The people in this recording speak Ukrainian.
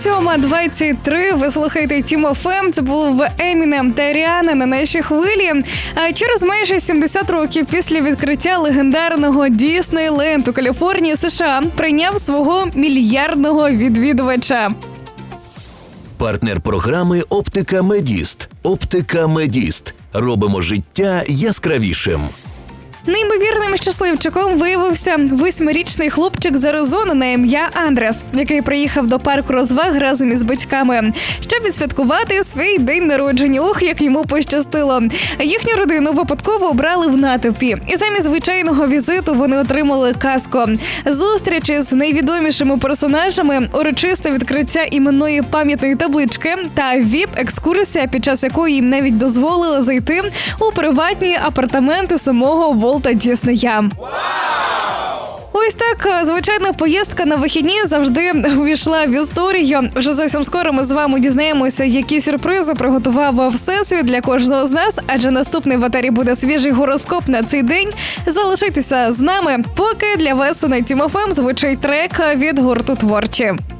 7:23. Ви слухаєте Тім ФМ. Це був Емінем та Ріана на нашій хвилі. Через майже 70 років після відкриття легендарного Діснейленд у Каліфорнії, США, прийняв свого мільярдного відвідувача. Партнер програми «Оптика Медіст». «Оптика Медіст». Робимо життя яскравішим. Неймовірним щасливчиком виявився 8-річний хлопчик з Аризони на ім'я Андрес, який приїхав до парку розваг разом із батьками, щоб відсвяткувати свій день народження. Ох, як йому пощастило. Їхню родину випадково обрали в натовпі. І замість звичайного візиту вони отримали казку. Зустріч із найвідомішими персонажами, урочисте відкриття іменної пам'ятної таблички та ВІП-екскурсія, під час якої їм навіть дозволили зайти у приватні апартаменти самого Волта Діснея. Ось так, звичайна поїздка на вихідні завжди увійшла в історію. Вже зовсім скоро ми з вами дізнаємося, які сюрпризи приготував Всесвіт для кожного з нас, адже наступний в етері буде свіжий гороскоп на цей день. Залишайтеся з нами, поки для вас на Тім ФМ звучить трек від гурту «Творчі».